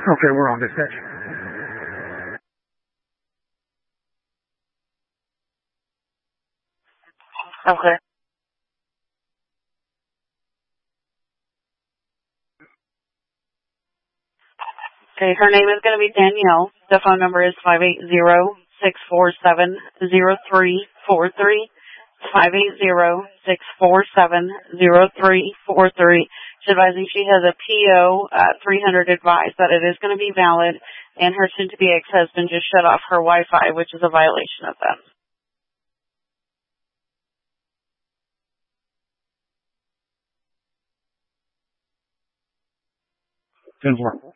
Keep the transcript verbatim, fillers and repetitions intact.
Okay, we're on dispatch. Okay. Okay, her name is going to be Danielle. The phone number is five eight zero, six four seven, zero three four three. five eight zero, six four seven, zero three four three. She's advising she has a P O uh, three hundred advised that it is going to be valid, and her soon-to-be ex-husband just shut off her Wi-Fi, which is a violation of that. ten four.